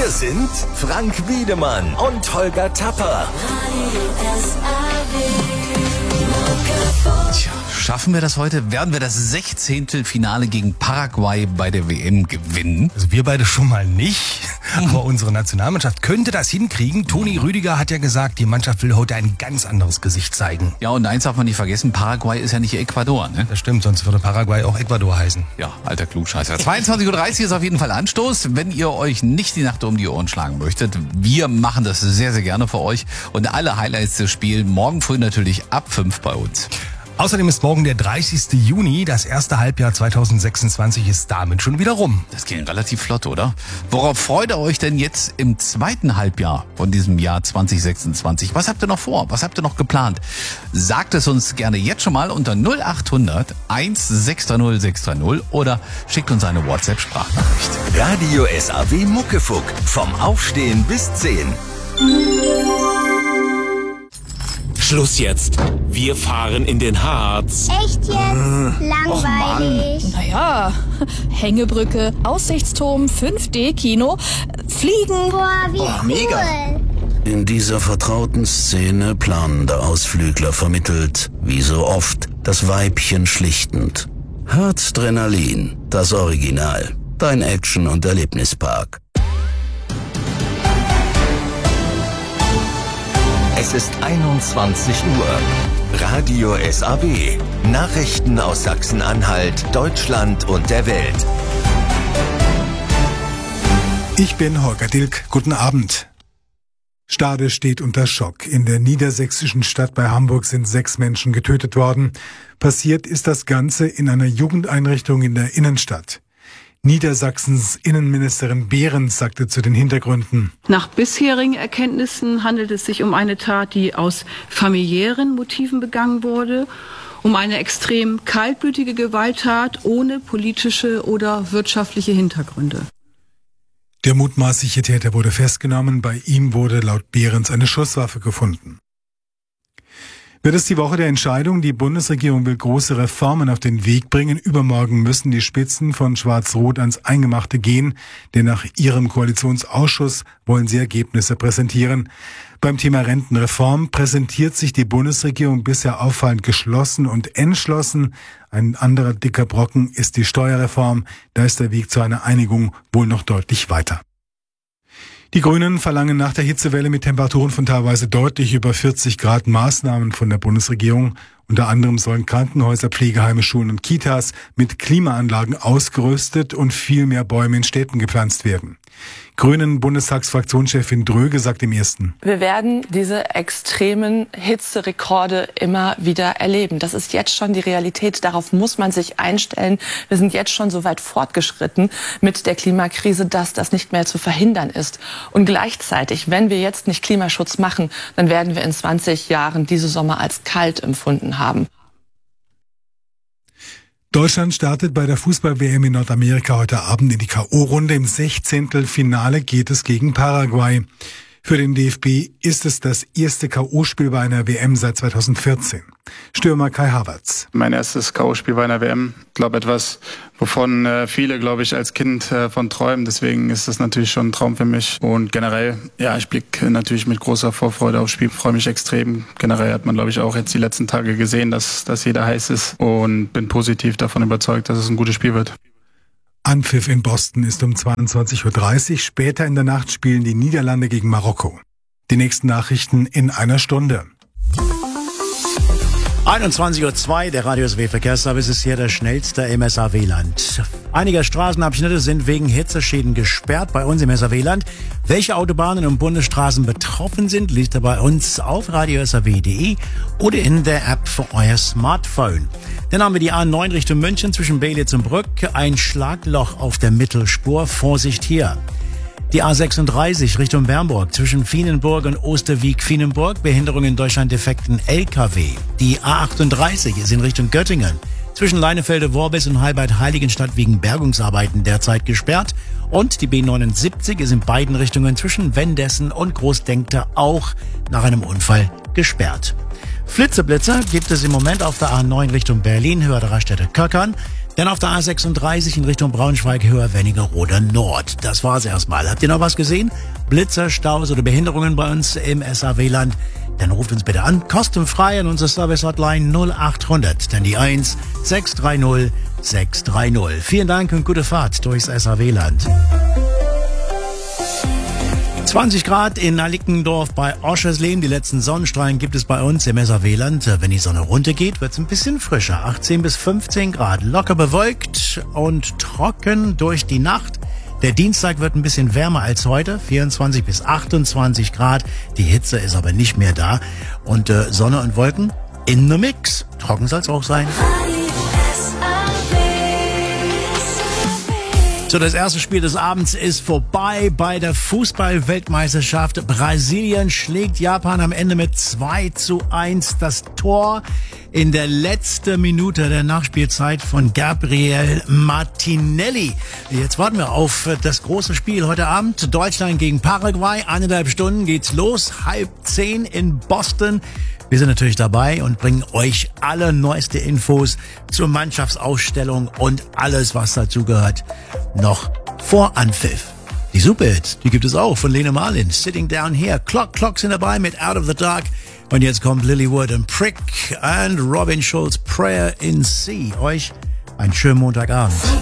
Hier sind Frank Wiedemann und Holger Tapper. Tja, schaffen wir das heute? Werden wir das 16. Finale gegen Paraguay bei der WM gewinnen? Also wir beide schon mal nicht, aber unsere Nationalmannschaft könnte das hinkriegen. Toni Rüdiger hat ja gesagt, die Mannschaft will heute ein ganz anderes Gesicht zeigen. Ja, und eins darf man nicht vergessen, Paraguay ist ja nicht Ecuador, ne? Das stimmt, sonst würde Paraguay auch Ecuador heißen. Ja, alter Klugscheißer. 22.30 Uhr ist auf jeden Fall Anstoß. Wenn ihr euch nicht die Nacht um die Ohren schlagen möchtet, wir machen das sehr, sehr gerne für euch. Und alle Highlights des Spiels morgen früh natürlich ab 5 bei uns. Außerdem ist morgen der 30. Juni, das erste Halbjahr 2026 ist damit schon wieder rum. Das ging relativ flott, oder? Worauf freut ihr euch denn jetzt im zweiten Halbjahr von diesem Jahr 2026? Was habt ihr noch vor? Was habt ihr noch geplant? Sagt es uns gerne jetzt schon mal unter 0800 1630 630 oder schickt uns eine WhatsApp-Sprachnachricht. Radio SAW Muckefuck. Vom Aufstehen bis 10. Schluss jetzt. Wir fahren in den Harz. Echt jetzt? Langweilig. Naja, Hängebrücke, Aussichtsturm, 5D-Kino, Fliegen. Boah, wie cool. Mega. In dieser vertrauten Szene planender Ausflügler vermittelt, wie so oft, das Weibchen schlichtend. Harzdrenalin, das Original. Dein Action- und Erlebnispark. Es ist 21 Uhr. Radio SAW. Nachrichten aus Sachsen-Anhalt, Deutschland und der Welt. Ich bin Holger Dilk. Guten Abend. Stade steht unter Schock. In der niedersächsischen Stadt bei Hamburg sind 6 Menschen getötet worden. Passiert ist das Ganze in einer Jugendeinrichtung in der Innenstadt. Niedersachsens Innenministerin Behrens sagte zu den Hintergründen: Nach bisherigen Erkenntnissen handelt es sich um eine Tat, die aus familiären Motiven begangen wurde, um eine extrem kaltblütige Gewalttat ohne politische oder wirtschaftliche Hintergründe. Der mutmaßliche Täter wurde festgenommen. Bei ihm wurde laut Behrens eine Schusswaffe gefunden. Wird es die Woche der Entscheidung? Die Bundesregierung will große Reformen auf den Weg bringen. Übermorgen müssen die Spitzen von Schwarz-Rot ans Eingemachte gehen, denn nach ihrem Koalitionsausschuss wollen sie Ergebnisse präsentieren. Beim Thema Rentenreform präsentiert sich die Bundesregierung bisher auffallend geschlossen und entschlossen. Ein anderer dicker Brocken ist die Steuerreform. Da ist der Weg zu einer Einigung wohl noch deutlich weiter. Die Grünen verlangen nach der Hitzewelle mit Temperaturen von teilweise deutlich über 40 Grad Maßnahmen von der Bundesregierung. Unter anderem sollen Krankenhäuser, Pflegeheime, Schulen und Kitas mit Klimaanlagen ausgerüstet und viel mehr Bäume in Städten gepflanzt werden. Grünen Bundestagsfraktionschefin Dröge sagt im Ersten: Wir werden diese extremen Hitzerekorde immer wieder erleben. Das ist jetzt schon die Realität. Darauf muss man sich einstellen. Wir sind jetzt schon so weit fortgeschritten mit der Klimakrise, dass das nicht mehr zu verhindern ist. Und gleichzeitig, wenn wir jetzt nicht Klimaschutz machen, dann werden wir in 20 Jahren diese Sommer als kalt empfunden haben. Deutschland startet bei der Fußball-WM in Nordamerika heute Abend in die K.O.-Runde. Im 16. Finale geht es gegen Paraguay. Für den DFB ist es das erste K.O.-Spiel bei einer WM seit 2014. Stürmer Kai Havertz. Mein erstes K.O.-Spiel bei einer WM. Ich glaube, etwas, wovon viele, glaube ich, als Kind von träumen. Deswegen ist das natürlich schon ein Traum für mich. Und generell, ja, ich blicke natürlich mit großer Vorfreude aufs Spiel. Freue mich extrem. Generell hat man, glaube ich, auch jetzt die letzten Tage gesehen, dass jeder heiß ist. Und bin positiv davon überzeugt, dass es ein gutes Spiel wird. Anpfiff in Boston ist um 22.30 Uhr. Später in der Nacht spielen die Niederlande gegen Marokko. Die nächsten Nachrichten in einer Stunde. 21.02 Uhr, der Radio SAW Verkehrsservice ist hier der schnellste im SAW-Land. Einige Straßenabschnitte sind wegen Hitzeschäden gesperrt bei uns im SAW-Land. Welche Autobahnen und Bundesstraßen betroffen sind, liest ihr bei uns auf radiosaw.de oder in der App für euer Smartphone. Dann haben wir die A9 Richtung München zwischen Beelitz und Brück. Ein Schlagloch auf der Mittelspur. Vorsicht hier. Die A36 Richtung Bernburg zwischen Vienenburg und Osterwieck-Vienenburg. Behinderungen durch einen defekten LKW. Die A38 ist in Richtung Göttingen zwischen Leinefelde-Worbis und Halbert-Heiligenstadt wegen Bergungsarbeiten derzeit gesperrt. Und die B79 ist in beiden Richtungen zwischen Wendessen und Großdenkter auch nach einem Unfall gesperrt. Flitzeblitzer gibt es im Moment auf der A9 Richtung Berlin, Höhe der Raststätte Köckern. Dann auf der A36 in Richtung Braunschweig, Höher-Wernigerode Nord. Das war's erstmal. Habt ihr noch was gesehen? Blitzer, Staus oder Behinderungen bei uns im SAW-Land? Dann ruft uns bitte an, kostenfrei an unsere Service-Hotline 0800, dann die 1 630 630. Vielen Dank und gute Fahrt durchs SAW-Land. 20 Grad in Alickendorf bei Oschersleben. Die letzten Sonnenstrahlen gibt es bei uns im SAW-Land. Wenn die Sonne runtergeht, wird es ein bisschen frischer. 18 bis 15 Grad. Locker bewölkt und trocken durch die Nacht. Der Dienstag wird ein bisschen wärmer als heute. 24 bis 28 Grad. Die Hitze ist aber nicht mehr da. Und Sonne und Wolken in the mix. Trocken soll es auch sein. So, das erste Spiel des Abends ist vorbei bei der Fußball-Weltmeisterschaft. Brasilien schlägt Japan am Ende mit 2:1. Das Tor in der letzten Minute der Nachspielzeit von Gabriel Martinelli. Jetzt warten wir auf das große Spiel heute Abend. Deutschland gegen Paraguay. 1,5 Stunden geht's los. 9:30 in Boston. Wir sind natürlich dabei und bringen euch alle neueste Infos zur Mannschaftsausstellung und alles, was dazu gehört, noch vor Anpfiff. Die Superhits, die gibt es auch von Lene Marlin. Sitting Down Here. Clocks sind dabei mit Out of the Dark. Und jetzt kommt Lilywood und Prick and Robin Schulz Prayer in C. Euch einen schönen Montagabend.